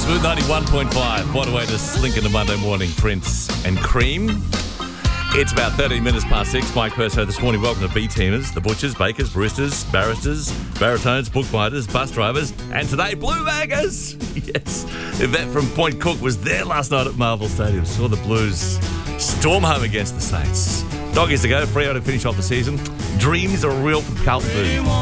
Smooth 91.5. What a way to slink into Monday morning. Prince and Cream. It's about 13 minutes past 6. Mike Perso this morning. Welcome to B-Teamers, the butchers, bakers, baristas, barristers, baritones, bookbinders, bus drivers, and today, blue baggers. Yes. Yvette from Point Cook was there last night at Marvel Stadium. Saw the Blues storm home against the Saints. Doggies to go. Freo to finish off the season. Dreams are real for Carlton Blues.